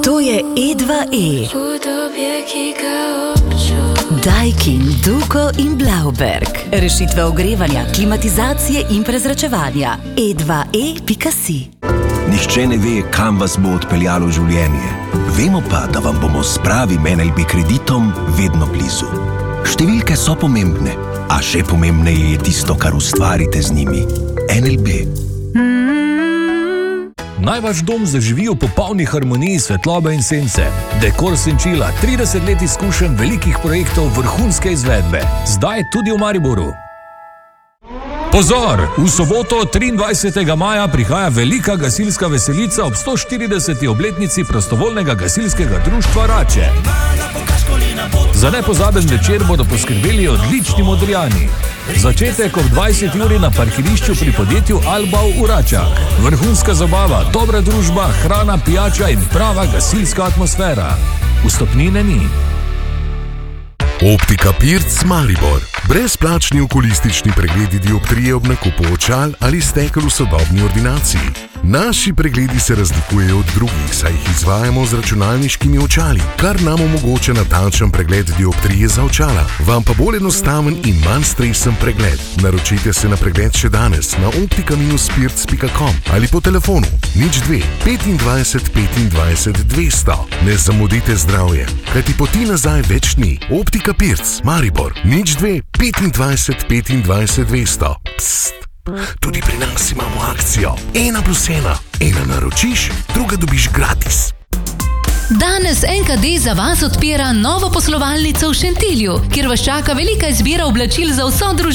To je E2E. Daikin, Duko in Blauberg. Rešitve ogrevanja, klimatizacije in prezračevanja. E2E.si. Nihče ne ve, kam vas bo odpeljalo življenje. Vemo pa, da vam bomo s pravim NLB kreditom vedno blizu. Številke so pomembne, a še pomembneje je tisto, kar ustvarite z njimi. NLB. Naj vaš dom zaživi v popolni harmoniji svetlobe in sence. Dekor Senčila, 30 let izkušenj velikih projektov vrhunske izvedbe. Zdaj tudi v Mariboru. Pozor! V soboto 23. maja prihaja velika gasilska veselica ob 140. obletnici prostovoljnega gasilskega društva Rače. Za nepozaben večer bodo poskrbeli odlični Modrijani. Začetek ob 20 uri na parkirišču pri podjetju Albau v Račah. Vrhunska zabava, dobra družba, hrana, pijača in prava gasilska atmosfera. Vstopnine ni. Optika Pirc Maribor. Brezplačni okulistični pregledi dioptrije ob nakupu očal ali stekel v sodobni ordinaciji. Naši pregledi se razlikujejo od drugih, saj jih izvajamo z računalniškimi očali, kar nam omogoča natančen pregled dioptrije za očala. Vam pa bolj enostaven in manj stresen pregled. Naročite se na pregled še danes na optika-pirc.com ali po telefonu 02 25 25 200. Ne zamudite zdravje, kajti poti nazaj več ni. Optika Pirc Maribor 02 25 25 200. Psst. Tudi pri nas imamo akcijo 1+1. Ena naročiš, druga dobiš gratis. Danes NKD za vas odpira novo poslovalnico v Šentilju, kjer vas čaka velika izbira oblačil za vso družino.